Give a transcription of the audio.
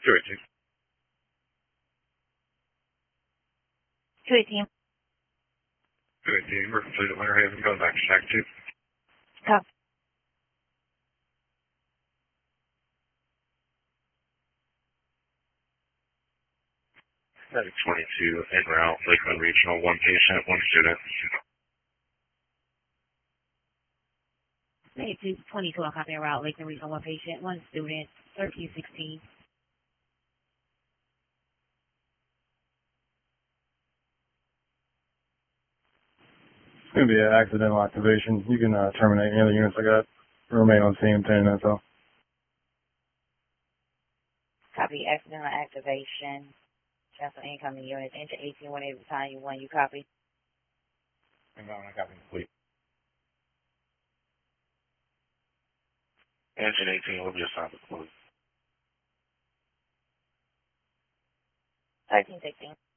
218. 218. 218, we're complete at Winter Haven, going back to Shack 2. Copy. Medic 22, en route, Lakeland Regional, 1 patient, 1 student. Medic 22 on copy en route, Lakeland Regional, 1 patient, 1 student, 1316. It's going to be an accidental activation. You can terminate any other units I got. Remain on scene 10 minutes off. Copy, accidental activation. Cancel incoming units. Enter 1818 time you 1. You copy? I copy complete. Engine 18 will be assigned to police. 1316.